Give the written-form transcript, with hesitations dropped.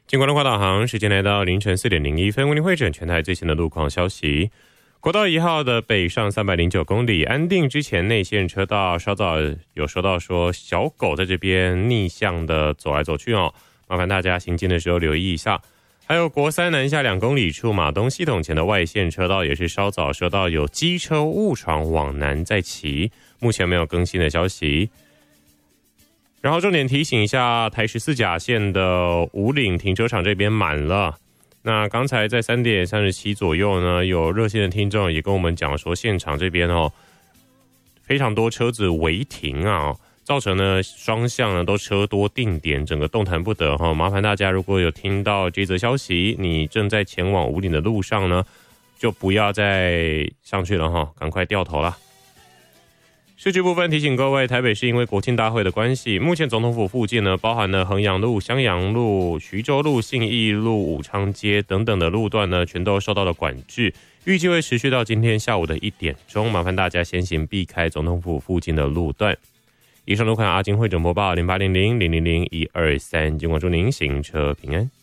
经管路导航时间来到凌晨4点01分，为您汇整全台最新的路况消息。国道1号的北上309公里，安定之前内线车道稍早有收到说小狗在这边逆向的走来走去哦，麻烦大家行进的时候留意一下。还有国三南下2公里处马东系统前的外线车道也是稍早收到有机车误闯往南在骑，目前没有更新的消息。然后重点提醒一下，台14甲线的武岭停车场这边满了。那刚才在3点37左右呢，有热线的听众也跟我们讲说，现场这边非常多车子违停啊，造成呢双向呢都车多定点，整个动弹不得哈。麻烦大家如果有听到这则消息，你正在前往武岭的路上呢，就不要再上去了哈，赶快掉头啦。市区部分提醒各位，台北市因为国庆大会的关系，目前总统府附近呢，包含了衡阳路、襄阳路、徐州路、信义路、武昌街等等的路段呢，全都受到了管制，预计会持续到今天下午的1点钟，麻烦大家先行避开总统府附近的路段。以上路况阿金汇整播报0800000123，尽管祝您行车平安。